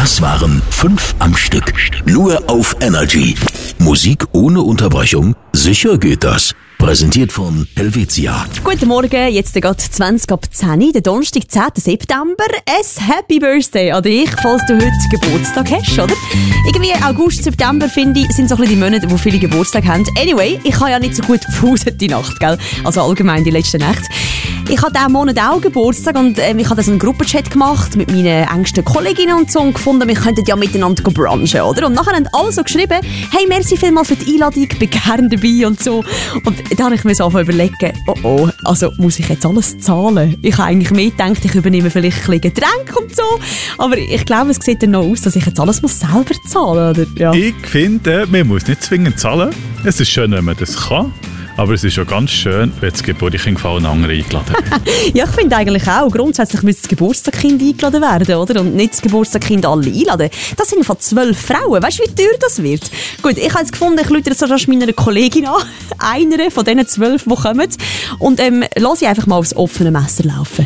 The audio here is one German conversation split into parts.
Das waren 5 am Stück. Nur auf Energy. Musik ohne Unterbrechung? Sicher geht das. Präsentiert von Helvetia. Guten Morgen, jetzt geht 20 ab 10, der Donnerstag, 10. September. Ein Happy Birthday an dich, falls du heute Geburtstag hast, oder? Irgendwie August, September, finde ich, sind so ein bisschen die Monate, wo viele Geburtstag haben. Anyway, ich habe ja nicht so gut gefauset die Nacht, gell? Also allgemein die letzte Nacht. Ich hatte diesen Monat auch Geburtstag und ich habe so einen Gruppenchat gemacht mit meinen engsten Kolleginnen und so und gefunden, wir könnten ja miteinander brunchen, oder? Und nachher haben alle so geschrieben, hey, merci vielmals für die Einladung, bin gerne dabei und so. Und da habe ich mir so überlegen, also muss ich jetzt alles zahlen? Ich habe eigentlich mehr gedacht, ich übernehme vielleicht ein bisschen Getränke und so, aber ich glaube, es sieht dann noch aus, dass ich jetzt alles selber zahlen muss. Ja. Ich finde, man muss nicht zwingend zahlen. Es ist schön, wenn man das kann. Aber es ist schon ganz schön, wenn das Geburtstagskind von allen anderen eingeladen wird. Ja, ich finde eigentlich auch, grundsätzlich müsste das Geburtstagskind eingeladen werden, oder? Und nicht das Geburtstagskind alle einladen. Das sind von 12 Frauen. Weißt du, wie teuer das wird? Gut, ich habe jetzt gefunden, ich rufe so rasch meiner Kollegin an. Einer von diesen 12, die kommen. Und lasse ich einfach mal aufs offene Messer laufen.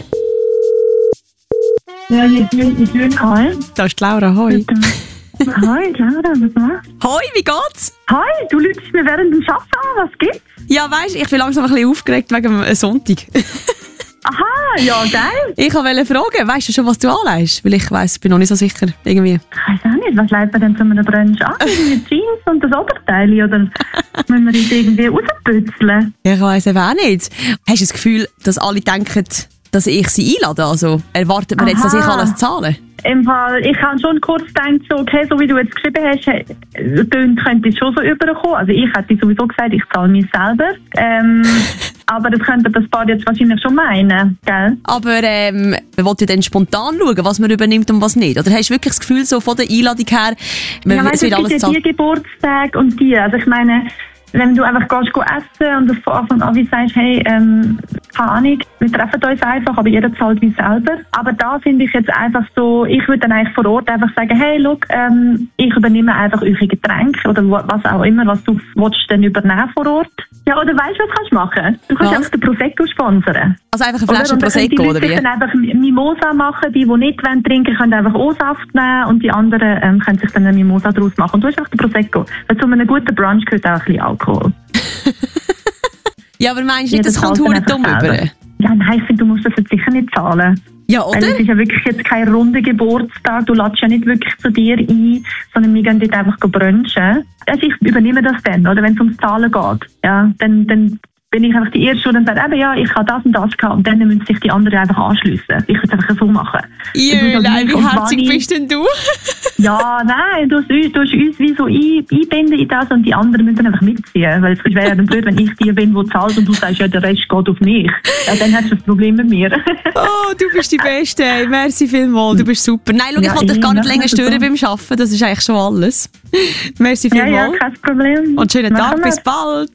Ja, jetzt bin ich Hi. Da ist Laura, hoi. Hi, Laura, was machst du? Hoi, wie geht's? Hi, du rufst mir während dem Arbeiten an, was gibt's? Ja, weisst du, ich bin langsam ein bisschen aufgeregt wegen dem Sonntag. Aha, ja, geil. Ich wollte fragen, weißt du schon, was du anlegst? Weil ich weiss, bin noch nicht so sicher, irgendwie. Ich weiss auch nicht, was leitet man denn zu einem Brunch an? Irgendwie Jeans und das Oberteil, oder müssen wir uns irgendwie rauspützeln? Ich weiss eben auch nicht. Hast du das Gefühl, dass alle denken, dass ich sie einlade? Also erwartet man jetzt, dass ich alles zahle? Im Fall, ich habe schon kurz gedacht, so, okay, so wie du jetzt geschrieben hast, könnte es schon so überkommen. Also ich hätte sowieso gesagt, ich zahle mich selber. Aber das könnte das Paar jetzt wahrscheinlich schon meinen, gell? Aber wollt ihr dann spontan schauen, was man übernimmt und was nicht? Oder hast du wirklich das Gefühl, so von der Einladung her, es wird alles zahlen? Ja, die Geburtstage und die. Also ich meine, wenn du einfach gehst essen und von Anfang an wie sagst, hey, keine Ahnung, wir treffen uns einfach, aber jeder zahlt wie selber. Aber da finde ich jetzt einfach so, ich würde dann eigentlich vor Ort einfach sagen, hey, look, ich übernehme einfach eure Getränke oder was auch immer, was du willst, dann übernehmen vor Ort. Ja, oder weißt du, was kannst du machen? Du kannst einfach den Prosecco sponsern. Also einfach eine Flasche Prosecco, oder wie? Die können einfach Mimosa machen, die nicht trinken wollen, können einfach O-Saft nehmen und die anderen können sich dann eine Mimosa daraus machen. Und du hast einfach den Prosecco. Weil zu einem guten Brunch gehört auch ein bisschen Alkohol. Ja, aber meinst du nicht, das kommt verdammt dumm über? Ja, nein, ich finde, du musst das jetzt sicher nicht zahlen. Ja, oder? Weil es ist ja wirklich jetzt kein runder Geburtstag, du lädst ja nicht wirklich zu dir ein, sondern wir gehen dort einfach brunchen. Also ich übernehme das dann, oder wenn es ums Zahlen geht. Ja, dann bin ich einfach die Erste, die dann sagt, eben, ja, ich habe das und das gehabt und dann müssen sich die anderen einfach anschliessen. Ich würde es einfach so machen. Nein, wie herzig bist denn du? Ja, nein, du hast uns wie so einbinden in das und die anderen müssen einfach mitziehen. Weil es wäre ja dann blöd, wenn ich die bin, die zahlt und du sagst, ja, der Rest geht auf mich. Ja, dann hast du das Problem mit mir. Oh, du bist die Beste. Merci vielmals, du bist super. Nein, schau, ich wollte dich gar nicht länger stören beim Arbeiten, das ist eigentlich schon alles. Merci vielmals. Ja, kein Problem. Und schönen Tag, bis bald.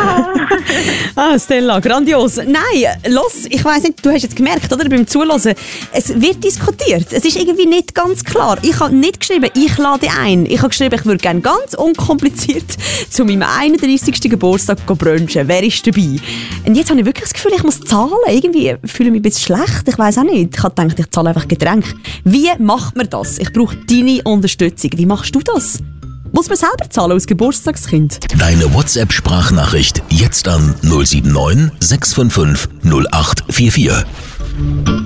Ciao. Stella, grandios. Nein, los, ich weiss nicht, du hast jetzt gemerkt, oder, beim Zuhören, es wird diskutiert. Es ist irgendwie nicht ganz klar. Ich habe nicht geschrieben, ich lade ein. Ich habe geschrieben, ich würde gerne ganz unkompliziert zu meinem 31. Geburtstag brunchen. Wer ist dabei? Und jetzt habe ich wirklich das Gefühl, ich muss zahlen. Irgendwie fühle ich mich ein bisschen schlecht. Ich weiss auch nicht. Ich habe gedacht, ich zahle einfach Getränke. Wie macht man das? Ich brauche deine Unterstützung. Wie machst du das? Muss man selber zahlen als Geburtstagskind? Deine WhatsApp-Sprachnachricht jetzt an 079 655 0844.